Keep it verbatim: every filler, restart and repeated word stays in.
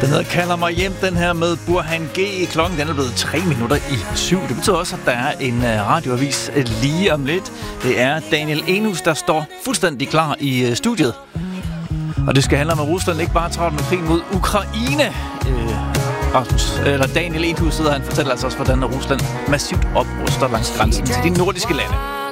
Den hedder Kalder mig hjem, den her med Burhan G. Klokken den er blevet tre minutter i syv. Det betyder også, at der er en radioavis lige om lidt. Det er Daniel Enhus, der står fuldstændig klar i studiet. Og det skal handle om, at Rusland ikke bare travlt med krig mod Ukraine. Øh, Rasmus, eller Daniel Enhus sidder han fortæller altså også, hvordan Rusland massivt opruster langs grænsen til de nordiske lande.